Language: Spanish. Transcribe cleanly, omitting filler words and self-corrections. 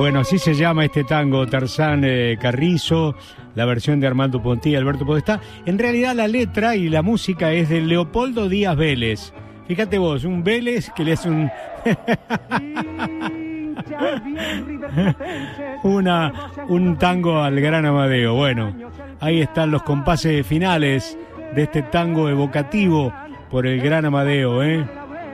Bueno, así se llama este tango, Tarzán Carrizo, la versión de Armando Ponti y Alberto Podestá. En realidad la letra y la música es de Leopoldo Díaz Vélez. Fíjate vos, un Vélez que le hace un tango al gran Amadeo. Bueno, ahí están los compases finales de este tango evocativo por el gran Amadeo, ¿eh?